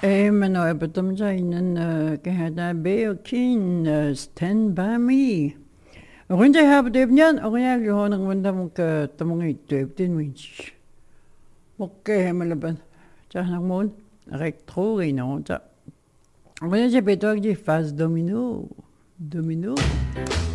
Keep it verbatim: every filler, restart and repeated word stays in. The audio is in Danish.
Eh, men når jeg bedømmer sig inden, kan jeg da be og kin stand by me. Rundt jeg har på døbnjen, og jeg vil have nogle rundt, der må ikke døbe den minst. Okay, hemmeleben. Så har jeg mån, rigtig tro i nogen, så. Og jeg bedømmer sig fast domino. Domino.